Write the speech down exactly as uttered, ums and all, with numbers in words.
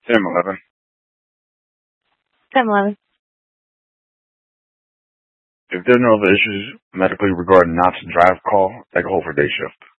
ten eleven. ten eleven. If there are no other issues medically regarding not to drive, call, they can hold for day shift.